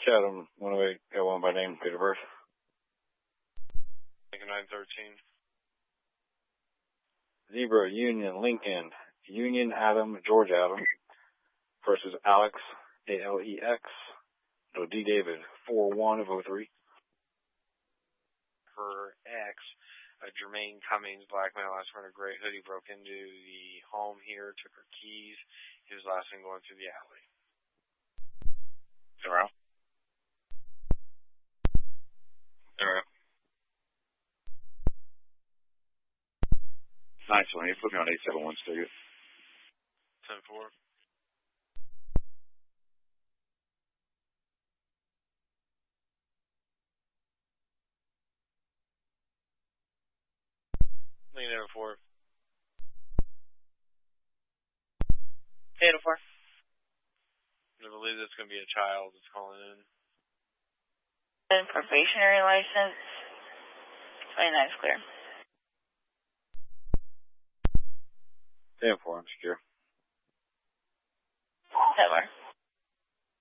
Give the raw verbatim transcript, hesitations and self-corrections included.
Chatham, one oh eight, L one by name, date of birth. nine thirteen. Zebra, Union, Lincoln, Union, Adam, George Adam, versus Alex, A L E X, no, D. David, four one of oh three. Her ex, uh, Jermaine Cummings, black male, last wearing a gray hoodie, broke into the home here, took her keys. He was last seen going through the alley. Zero. Zero. Nice one. You put me on eight seven one, still good. ten four. Negative four. Data four. I believe that's going to be a child that's calling in. And probationary license. twenty-nine is clear. ten four, I'm secure. ten four.